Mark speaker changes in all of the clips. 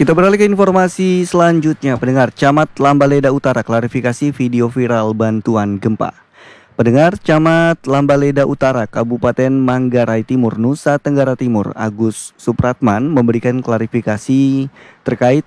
Speaker 1: Kita beralih ke informasi selanjutnya. Pendengar, Camat Lambaleda Utara klarifikasi video viral bantuan gempa. Pendengar, Camat Lambaleda Utara, Kabupaten Manggarai Timur, Nusa Tenggara Timur, Agus Supratman memberikan klarifikasi terkait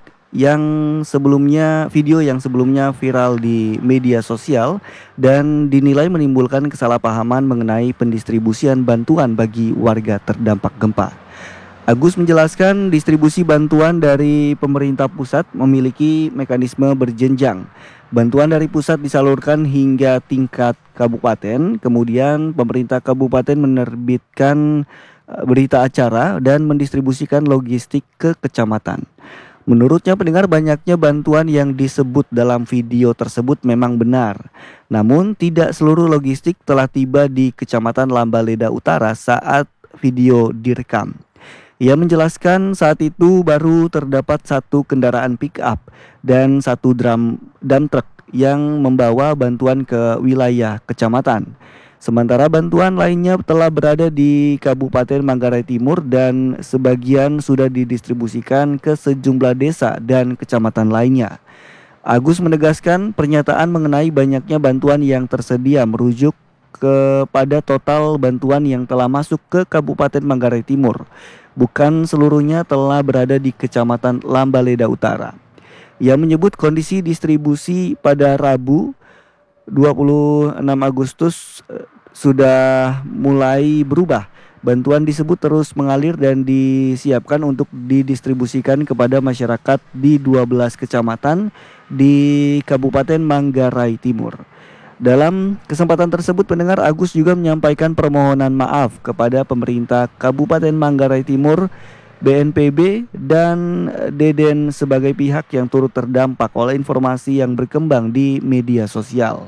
Speaker 1: video yang sebelumnya viral di media sosial dan dinilai menimbulkan kesalahpahaman mengenai pendistribusian bantuan bagi warga terdampak gempa. Agus menjelaskan distribusi bantuan dari pemerintah pusat memiliki mekanisme berjenjang. Bantuan dari pusat disalurkan hingga tingkat kabupaten, kemudian pemerintah kabupaten menerbitkan berita acara dan mendistribusikan logistik ke kecamatan. Menurutnya, pendengar, banyaknya bantuan yang disebut dalam video tersebut memang benar. Namun tidak seluruh logistik telah tiba di Kecamatan Lambaleda Utara saat video direkam. Ia menjelaskan saat itu baru terdapat satu kendaraan pick up dan satu dump truck yang membawa bantuan ke wilayah kecamatan. Sementara bantuan lainnya telah berada di Kabupaten Manggarai Timur dan sebagian sudah didistribusikan ke sejumlah desa dan kecamatan lainnya. Agus menegaskan pernyataan mengenai banyaknya bantuan yang tersedia merujuk kepada total bantuan yang telah masuk ke Kabupaten Manggarai Timur. Bukan seluruhnya telah berada di Kecamatan Lambaleda Utara. Ia menyebut kondisi distribusi pada Rabu 26 Agustus sudah mulai berubah. Bantuan disebut terus mengalir dan disiapkan untuk didistribusikan kepada masyarakat di 12 kecamatan di Kabupaten Manggarai Timur. Dalam kesempatan tersebut, pendengar, Agus juga menyampaikan permohonan maaf kepada pemerintah Kabupaten Manggarai Timur, BNPB, dan Deden sebagai pihak yang turut terdampak oleh informasi yang berkembang di media sosial.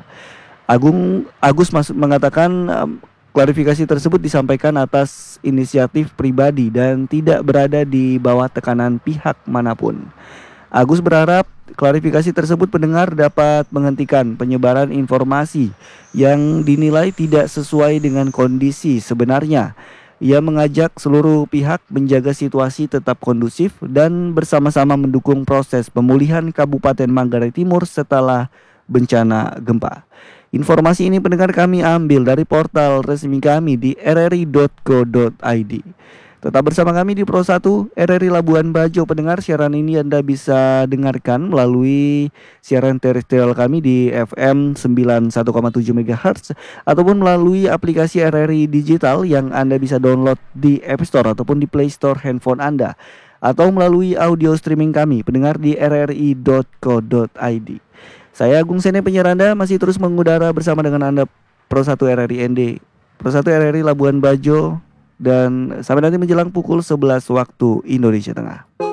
Speaker 1: Agus mengatakan klarifikasi tersebut disampaikan atas inisiatif pribadi dan tidak berada di bawah tekanan pihak manapun. Agus berharap klarifikasi tersebut, pendengar, dapat menghentikan penyebaran informasi yang dinilai tidak sesuai dengan kondisi sebenarnya. Ia mengajak seluruh pihak menjaga situasi tetap kondusif dan bersama-sama mendukung proses pemulihan Kabupaten Manggarai Timur setelah bencana gempa. Informasi ini, pendengar, kami ambil dari portal resmi kami di rri.co.id. Tetap bersama kami di Pro 1 RRI Labuan Bajo. Pendengar, siaran ini Anda bisa dengarkan melalui siaran terestrial kami di FM 91,7 MHz ataupun melalui aplikasi RRI Digital yang Anda bisa download di App Store ataupun di Play Store handphone Anda, atau melalui audio streaming kami, pendengar, di rri.co.id. Saya Agung Sene, penyiar Anda, masih terus mengudara bersama dengan Anda Pro 1 RRI ND, Pro 1 RRI Labuan Bajo. Dan sampai nanti menjelang pukul 11 waktu Indonesia Tengah.